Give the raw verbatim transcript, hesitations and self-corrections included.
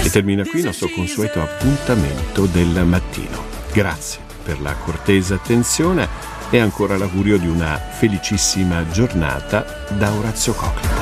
termina qui il nostro consueto appuntamento del mattino. Grazie per la cortese attenzione e ancora l'augurio di una felicissima giornata da Orazio Cocleo.